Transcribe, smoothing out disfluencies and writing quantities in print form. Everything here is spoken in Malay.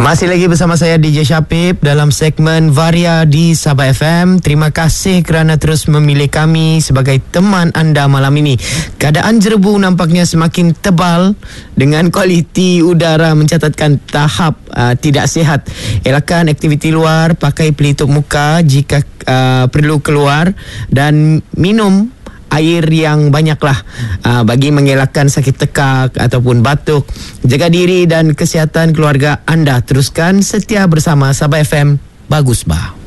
Masih lagi bersama saya DJ Syapib dalam segmen Varia di Sabah FM. Terima kasih kerana terus memilih kami sebagai teman anda malam ini. Keadaan Jerebu nampaknya semakin tebal dengan kualiti udara mencatatkan tahap tidak sihat. Elakkan aktiviti luar, pakai pelitup muka jika perlu keluar dan minum air yang banyaklah bagi mengelakkan sakit tekak ataupun batuk. Jaga diri dan kesihatan keluarga anda. Teruskan setia bersama Sabah FM. Bagus bah.